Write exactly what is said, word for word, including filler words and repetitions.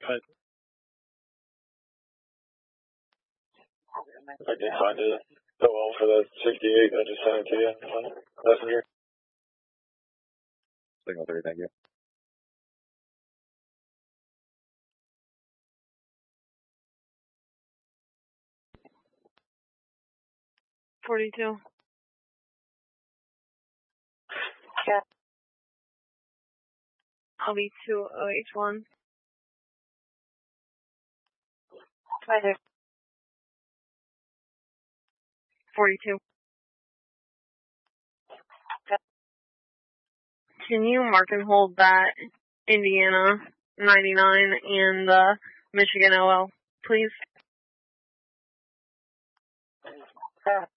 Right. I can find it. Go on for the sixty-eight. I just sent it to you. Messenger. Signal three, thank you. forty-two. Yeah. I'll be two oh H one. Right there. forty-two. Can you mark and hold that Indiana ninety-nine and uh, Michigan O L, please? Yeah.